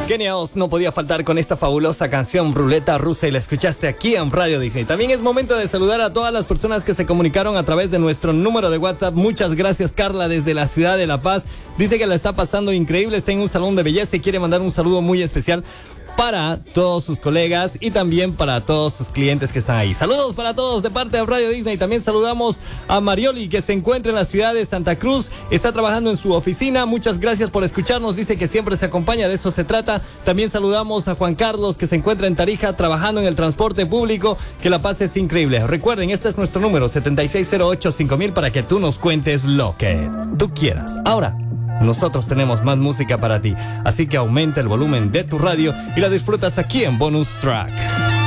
Kenia Oz no podía faltar con esta fabulosa canción Ruleta Rusa y la escuchaste aquí en Radio Disney. También es momento de saludar a todas las personas que se comunicaron a través de nuestro número de WhatsApp. Muchas gracias, Carla, desde la ciudad de La Paz. Dice que la está pasando increíble, está en un salón de belleza y quiere mandar un saludo muy especial para todos sus colegas y también para todos sus clientes que están ahí. Saludos para todos de parte de Radio Disney. También saludamos a Marioli, que se encuentra en la ciudad de Santa Cruz. Está trabajando en su oficina. Muchas gracias por escucharnos. Dice que siempre se acompaña, de eso se trata. También saludamos a Juan Carlos, que se encuentra en Tarija trabajando en el transporte público. Que la paz es increíble. Recuerden, este es nuestro número 7608-5000 para que tú nos cuentes lo que tú quieras. Ahora, nosotros tenemos más música para ti, así que aumenta el volumen de tu radio y la disfrutas aquí en Bonus Track.